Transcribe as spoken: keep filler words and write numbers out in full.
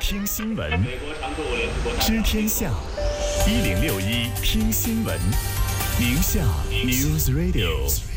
听新闻，知天下一零六一听新闻，宁夏 News Radio。